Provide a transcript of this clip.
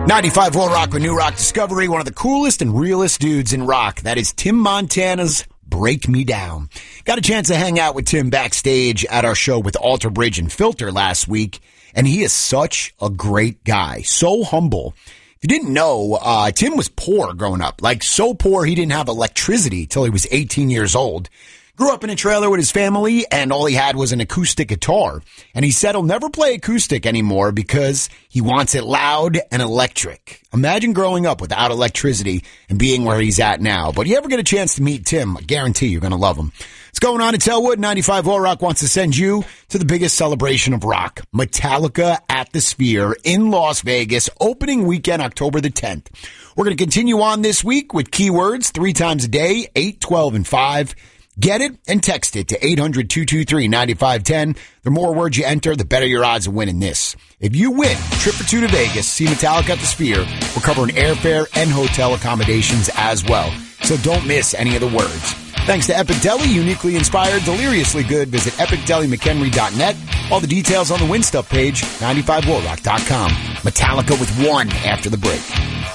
95 World Rock with New Rock Discovery, one of the coolest and realest dudes in rock. That is Tim Montana's Break Me Down. Got a chance to hang out with Tim backstage at our show with Alter Bridge and Filter last week, and he is such a great guy. So humble. If you didn't know, Tim was poor growing up. Like, so poor he didn't have electricity till he was 18 years old. Grew up in a trailer with his family, and all he had was an acoustic guitar. And he said he'll never play acoustic anymore because he wants it loud and electric. Imagine growing up without electricity and being where he's at now. But you ever get a chance to meet Tim, I guarantee you're going to love him. What's going on at Elwood? 95 All Rock wants to send you to the biggest celebration of rock, Metallica at the Sphere in Las Vegas, opening weekend, October the 10th. We're going to continue on this week with keywords 3 times a day, 8, 12, and 5. Get it and text it to 800-223-9510. The more words you enter, the better your odds of winning this. If you win, trip for 2 to Vegas, see Metallica at the Sphere. We're covering airfare and hotel accommodations as well. So don't miss any of the words. Thanks to Epic Deli, uniquely inspired, deliriously good. Visit epicdelimchenry.net. All the details on the Win Stuff page, 95worldrock.com. Metallica with 1 after the break.